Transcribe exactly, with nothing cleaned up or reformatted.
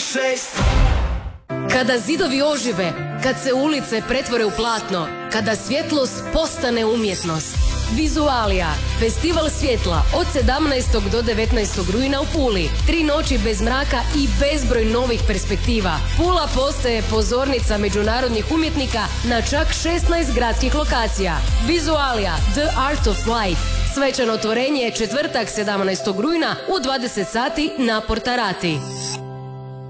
šest. Kada zidovi ožive, kad se ulice pretvore u platno, kada svjetlost postane umjetnost. Vizualija, festival svjetla od sedamnaestog do devetnaestog rujna u Puli. Tri noći bez mraka i bezbroj novih perspektiva. Pula postaje pozornica međunarodnih umjetnika na čak šesnaest gradskih lokacija. Vizualija, The Art of Light. Svečano otvorenje je četvrtak sedamnaestog rujna u dvadeset sati na Portarati.